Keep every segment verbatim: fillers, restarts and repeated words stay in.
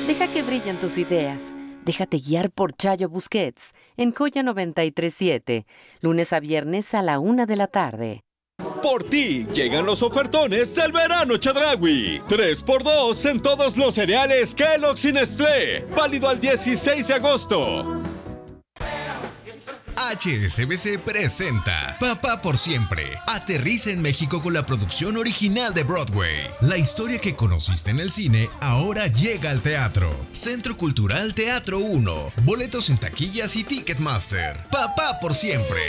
Deja que brillen tus ideas. Déjate guiar por Chayo Busquets en Joya noventa y tres siete, lunes a viernes a la una de la tarde. Por ti llegan los ofertones del verano Chedraui. tres por dos en todos los cereales Kellogg's y Nestlé. Válido al dieciséis de agosto. H S B C presenta Papá por Siempre. Aterriza en México con la producción original de Broadway. La historia que conociste en el cine ahora llega al teatro. Centro Cultural Teatro uno. Boletos en taquillas y Ticketmaster. Papá por Siempre.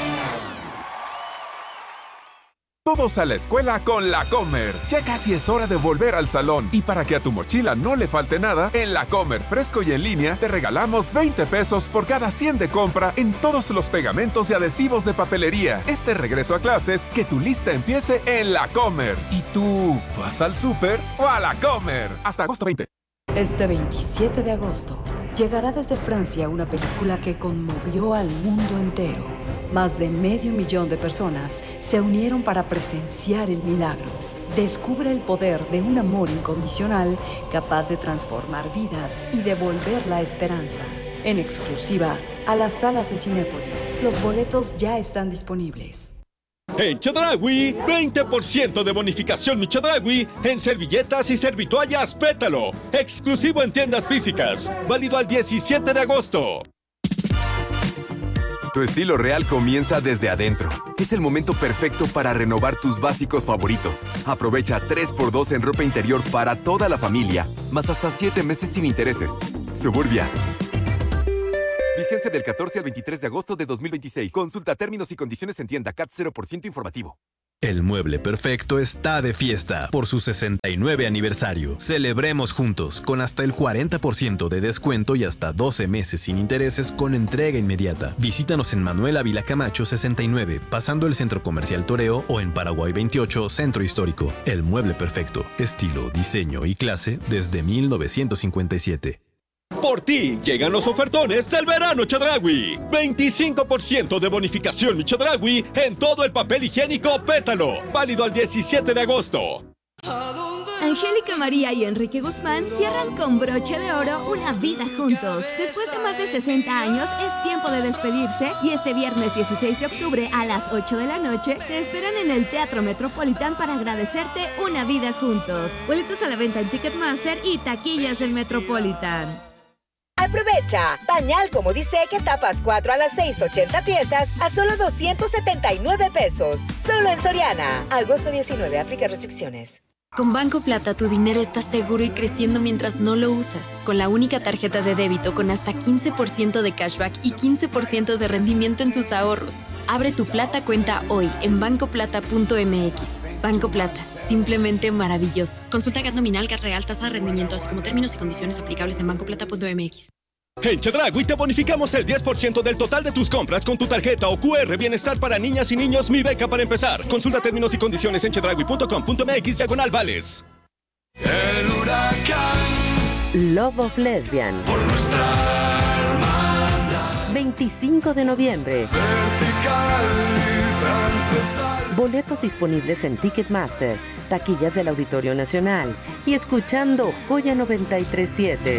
Todos a la escuela con La Comer. Ya casi es hora de volver al salón. Y para que a tu mochila no le falte nada, en La Comer fresco y en línea te regalamos veinte pesos por cada cien de compra en todos los pegamentos y adhesivos de papelería. Este regreso a clases, que tu lista empiece en La Comer. ¿Y tú vas al súper o a La Comer? Hasta agosto veinte. Este veintisiete de agosto llegará desde Francia una película que conmovió al mundo entero. Más de medio millón de personas se unieron para presenciar el milagro. Descubre el poder de un amor incondicional capaz de transformar vidas y devolver la esperanza. En exclusiva a las salas de Cinépolis. Los boletos ya están disponibles. En Chedraui, veinte por ciento de bonificación mi Chedraui en servilletas y servitoallas Pétalo. Exclusivo en tiendas físicas. Válido al diecisiete de agosto. Tu estilo real comienza desde adentro. Es el momento perfecto para renovar tus básicos favoritos. Aprovecha tres por dos en ropa interior para toda la familia, más hasta siete meses sin intereses. Suburbia. Vigencia del catorce al veintitrés de agosto de dos mil veintiséis. Consulta términos y condiciones en tienda. C A T cero por ciento informativo. El Mueble Perfecto está de fiesta por su sesenta y nueve aniversario. Celebremos juntos con hasta el cuarenta por ciento de descuento y hasta doce meses sin intereses con entrega inmediata. Visítanos en Manuel Ávila Camacho sesenta y nueve, pasando el Centro Comercial Toreo, o en Paraguay veintiocho, Centro Histórico. El Mueble Perfecto, estilo, diseño y clase desde mil novecientos cincuenta y siete. Por ti llegan los ofertones del verano Chedraui. veinticinco por ciento de bonificación mi Chedraui en todo el papel higiénico Pétalo. Válido al diecisiete de agosto. Angélica María y Enrique Guzmán cierran con broche de oro una vida juntos. Después de más de sesenta años, es tiempo de despedirse y este viernes dieciséis de octubre a las ocho de la noche te esperan en el Teatro Metropolitan para agradecerte una vida juntos. Boletos a la venta en Ticketmaster y taquillas del Metropolitan. Aprovecha. Pañal como dice que tapas cuatro a las seis, ochenta piezas a solo doscientos setenta y nueve pesos. Solo en Soriana. Agosto diecinueve. Aplica restricciones. Con Banco Plata tu dinero está seguro y creciendo mientras no lo usas. Con la única tarjeta de débito con hasta quince por ciento de cashback y quince por ciento de rendimiento en tus ahorros. Abre tu Plata cuenta hoy en banco plata punto m x. Banco Plata, simplemente maravilloso. Consulta G A T nominal, G A T real, tasa de rendimiento, así como términos y condiciones aplicables en banco plata punto m x. En Chedraui te bonificamos el diez por ciento del total de tus compras con tu tarjeta o Q R Bienestar para niñas y niños Mi Beca para empezar. Consulta términos y condiciones en chedraui punto com punto m x diagonal vales. El huracán. Love of Lesbian. Por nuestra hermandad. veinticinco de noviembre. Vertical y transversal. Boletos disponibles en Ticketmaster, taquillas del Auditorio Nacional y escuchando Joya noventa y tres siete.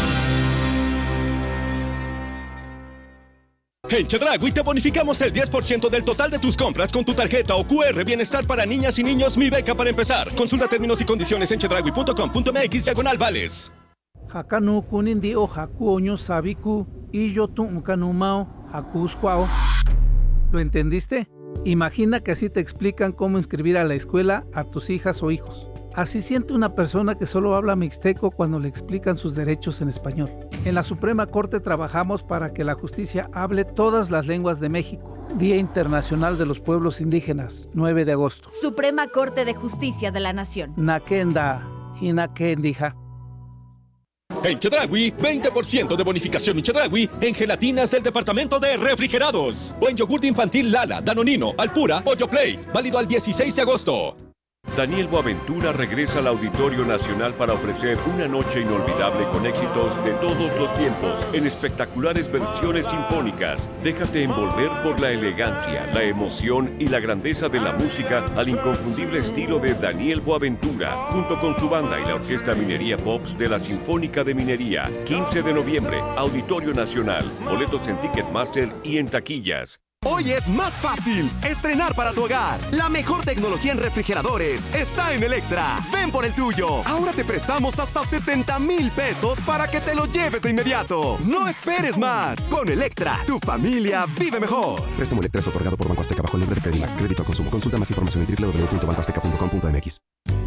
En Chedraui te bonificamos el diez por ciento del total de tus compras con tu tarjeta o Q R Bienestar para niñas y niños Mi Beca para empezar. Consulta términos y condiciones en chedraui punto com punto m x diagonal vales. Hakanu kunindi o haku oño sabiku y yo tu ukanumao hakusquao. ¿Lo entendiste? Imagina que así te explican cómo inscribir a la escuela a tus hijas o hijos. Así siente una persona que solo habla mixteco cuando le explican sus derechos en español. En la Suprema Corte trabajamos para que la justicia hable todas las lenguas de México. Día Internacional de los Pueblos Indígenas, nueve de agosto. Suprema Corte de Justicia de la Nación. Nakenda, Hinakendija. En Chedraui, veinte por ciento de bonificación en Chedraui en gelatinas del departamento de refrigerados. O en yogur infantil Lala, Danonino, Alpura, Pollo Play. Válido al dieciséis de agosto. Daniel Boaventura regresa al Auditorio Nacional para ofrecer una noche inolvidable con éxitos de todos los tiempos en espectaculares versiones sinfónicas. Déjate envolver por la elegancia, la emoción y la grandeza de la música al inconfundible estilo de Daniel Boaventura, junto con su banda y la Orquesta Minería Pops de la Sinfónica de Minería. quince de noviembre, Auditorio Nacional. Boletos en Ticketmaster y en taquillas. Hoy es más fácil estrenar para tu hogar. La mejor tecnología en refrigeradores está en Electra. Ven por el tuyo. Ahora te prestamos hasta setenta mil pesos para que te lo lleves de inmediato. No esperes más. Con Electra, tu familia vive mejor. Préstamo Electra es otorgado por Banco Azteca bajo el nombre de Credimax. Crédito al consumo. Consulta más información en doble u doble u doble u punto banco azteca punto com punto m x.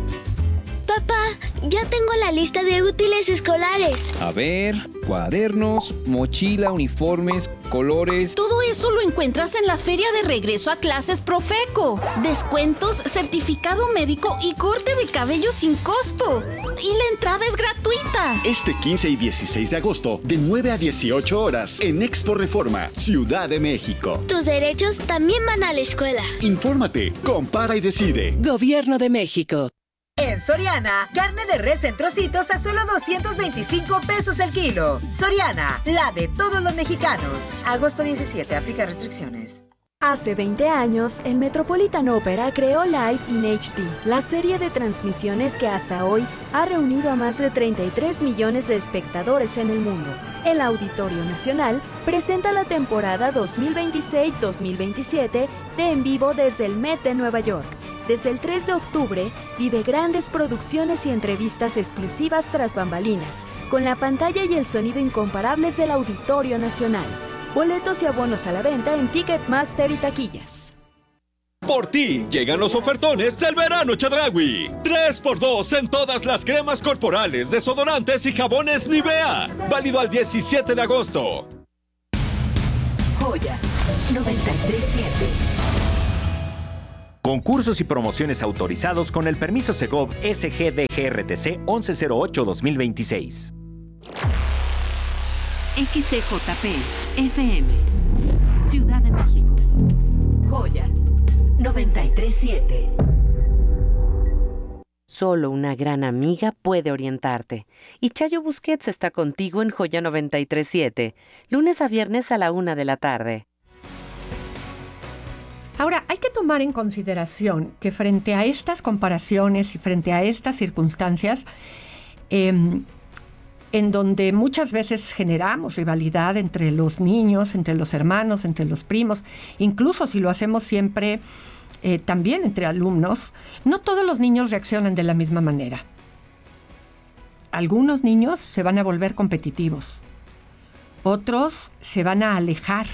Papá, ya tengo la lista de útiles escolares. A ver, cuadernos, mochila, uniformes, colores. Todo eso lo encuentras en la feria de regreso a clases Profeco. Descuentos, certificado médico y corte de cabello sin costo. Y la entrada es gratuita. Este quince y dieciséis de agosto, de nueve a dieciocho horas, en Expo Reforma, Ciudad de México. Tus derechos también van a la escuela. Infórmate, compara y decide. Gobierno de México. En Soriana, carne de res en trocitos a solo doscientos veinticinco pesos el kilo. Soriana, la de todos los mexicanos. Agosto diecisiete, aplica restricciones. Hace veinte años, el Metropolitan Opera creó Live in H D, la serie de transmisiones que hasta hoy ha reunido a más de treinta y tres millones de espectadores en el mundo. El Auditorio Nacional presenta la temporada dos mil veintiséis dos mil veintisiete de En Vivo desde el Met de Nueva York. Desde el tres de octubre, vive grandes producciones y entrevistas exclusivas tras bambalinas, con la pantalla y el sonido incomparables del Auditorio Nacional. Boletos y abonos a la venta en Ticketmaster y taquillas. Por ti, llegan los ofertones del verano Chedraui. tres por dos en todas las cremas corporales, desodorantes y jabones Nivea. Válido al diecisiete de agosto. Joya noventa y tres punto siete. Concursos y promociones autorizados con el permiso Segov S G D G R T C once cero ocho dos mil veintiséis. X C J P F M Ciudad de México. Joya noventa y tres punto siete. Solo una gran amiga puede orientarte. Y Chayo Busquets está contigo en Joya noventa y tres punto siete, lunes a viernes a la una de la tarde. Ahora, hay que tomar en consideración que frente a estas comparaciones y frente a estas circunstancias, eh, en donde muchas veces generamos rivalidad entre los niños, entre los hermanos, entre los primos, incluso si lo hacemos siempre eh, también entre alumnos, no todos los niños reaccionan de la misma manera. Algunos niños se van a volver competitivos, otros se van a alejar,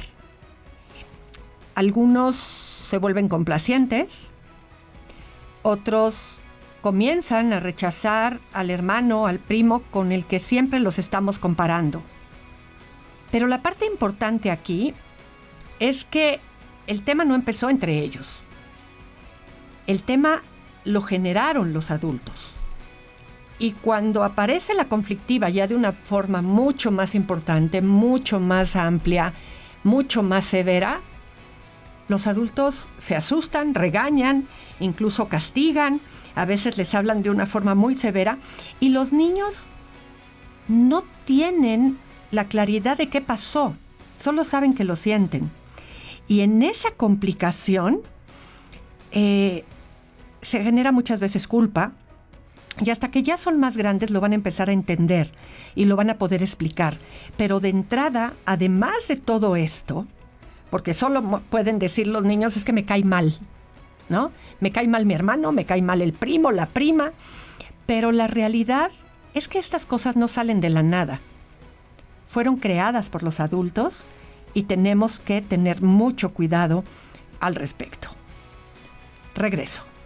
algunos se vuelven complacientes, otros comienzan a rechazar al hermano, al primo con el que siempre los estamos comparando. Pero la parte importante aquí es que el tema no empezó entre ellos. El tema lo generaron los adultos. Y cuando aparece la conflictiva ya de una forma mucho más importante, mucho más amplia, mucho más severa, los adultos se asustan, regañan, incluso castigan, a veces les hablan de una forma muy severa y los niños no tienen la claridad de qué pasó, solo saben que lo sienten. Y en esa complicación eh, se genera muchas veces culpa y hasta que ya son más grandes lo van a empezar a entender y lo van a poder explicar. Pero de entrada, además de todo esto, porque solo pueden decir los niños, es que me cae mal, ¿no? Me cae mal mi hermano, me cae mal el primo, la prima, pero la realidad es que estas cosas no salen de la nada. Fueron creadas por los adultos y tenemos que tener mucho cuidado al respecto. Regreso.